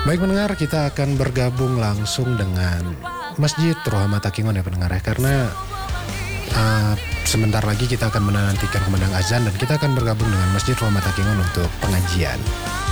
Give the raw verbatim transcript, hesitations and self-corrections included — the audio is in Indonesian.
Baik pendengar, kita akan bergabung langsung dengan Masjid Rohama Takingon ya pendengar ya. Karena uh, sebentar lagi kita akan menantikan kumandang azan dan kita akan bergabung dengan Masjid Rohama Takingon untuk pengajian.